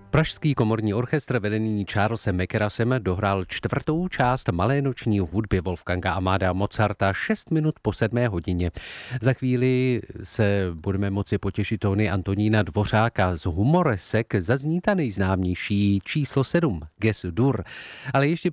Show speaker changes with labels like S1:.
S1: Pražský komorní orchestr vedený Charlesem Mackerrasem dohrál čtvrtou část malé noční hudby Wolfganga Amadea Mozarta 6 minut po 7. hodině. Za chvíli se budeme moci potěšit tóny Antonína Dvořáka. Z Humoresek zazní ta nejznámější číslo 7, Ges Dur. Ale ještě